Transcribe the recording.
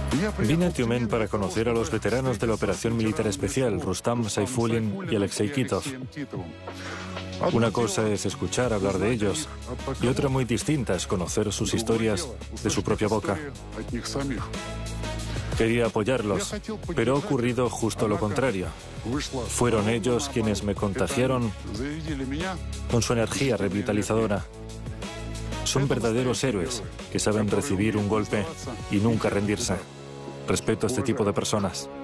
Vine a Tiumen para conocer a los veteranos de la operación militar especial, Rustam Saifulin y Alexei Kitov. Una cosa es escuchar hablar de ellos y otra muy distinta es conocer sus historias de su propia boca. Quería apoyarlos, pero ha ocurrido justo lo contrario. Fueron ellos quienes me contagiaron con su energía revitalizadora. Son verdaderos héroes que saben recibir un golpe y nunca rendirse. Respeto a este tipo de personas.